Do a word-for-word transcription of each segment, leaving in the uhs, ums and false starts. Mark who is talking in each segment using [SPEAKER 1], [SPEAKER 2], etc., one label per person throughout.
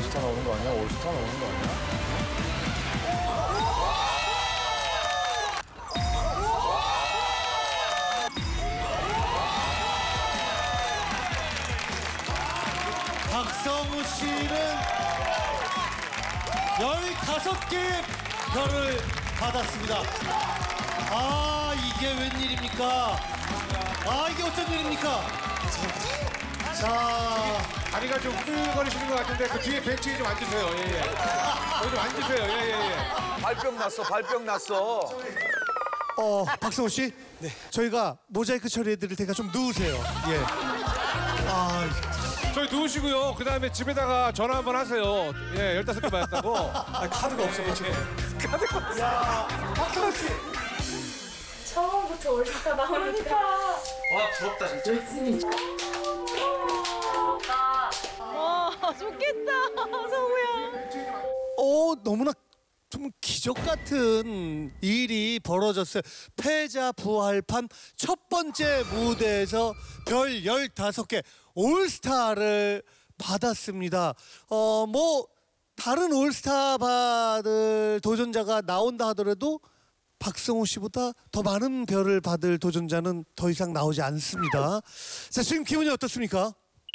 [SPEAKER 1] 올스타 나오는 거 아니야? 올스타 나오는 거 아니야?
[SPEAKER 2] 박성우 씨는 열다섯 개의 별을 받았습니다. 아, 이게 웬일입니까? 아, 이게 어쩐 일입니까? 자,
[SPEAKER 3] 다리가 좀 후들거리시는 것 같은데 그 뒤에 벤치에 좀 앉으세요. 예, 예. 거기 좀 앉으세요. 예, 예, 예.
[SPEAKER 4] 발병 났어, 발병 났어.
[SPEAKER 2] 어, 박성우 씨? 네. 저희가 모자이크 처리해드릴 테니까 좀 누우세요. 예. 아,
[SPEAKER 3] 저희 누우시고요. 그 다음에 집에다가 전화 한번 하세요. 예, 열다섯 개 받았다고.
[SPEAKER 2] 아 카드가 없어가지고.
[SPEAKER 3] 박성우 씨.
[SPEAKER 5] 처음부터 올스타 나오니까.
[SPEAKER 6] 와 부럽다 진짜.
[SPEAKER 5] 와 좋겠다 성우야.
[SPEAKER 2] 오, 너무나 좀 기적 같은 일이 벌어졌어요. 패자 부활판 첫 번째 무대에서 별 열다섯 개 올스타를 받았습니다. 어, 뭐 다른 올스타 받을 도전자가 나온다 하더라도 박성호 씨보다 더 많은 별을 받을 도전자는 더 이상 나오지 않습니다. 자, 지금 기분이 어떻습니까?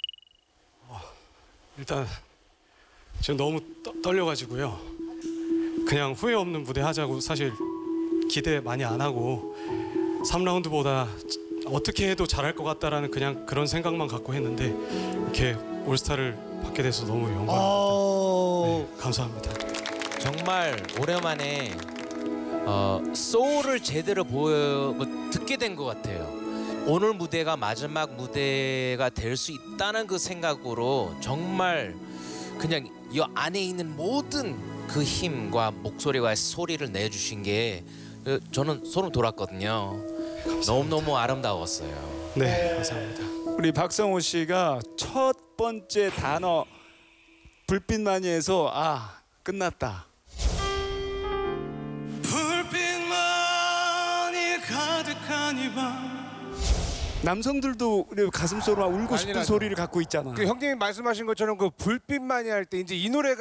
[SPEAKER 7] 일단 지금 너무 떠, 떨려가지고요. 그냥 후회 없는 무대 하자고 사실 기대 많이 안 하고 삼 라운드보다 어떻게 해도 잘할 것 같다라는 그냥 그런 생각만 갖고 했는데 이렇게 올스타를 받게 돼서 너무 영광입니다.
[SPEAKER 2] 어...
[SPEAKER 7] 네, 감사합니다.
[SPEAKER 6] 정말 오랜만에 어, 소울을 제대로 보여 뭐, 듣게 된 것 같아요. 오늘 무대가 마지막 무대가 될 수 있다는 그 생각으로 정말 그냥 이 안에 있는 모든 그 힘과 목소리와 소리를 내주신 게 어, 저는 소름 돋았거든요. 너무너무 아름다웠어요.
[SPEAKER 7] 네, 감사합니다.
[SPEAKER 8] 우리 박성호 씨가 첫 번째 단어 불빛만이에서 아 끝났다.
[SPEAKER 7] 불빛만이 가득한 이 밤.
[SPEAKER 8] 남성들도 우리 가슴 소리와 울고 싶은
[SPEAKER 3] 아니라죠.
[SPEAKER 8] 소리를 갖고 있잖아.
[SPEAKER 3] 그 형님이 말씀하신 것처럼 그 불빛만이 할 때 이제 이 노래가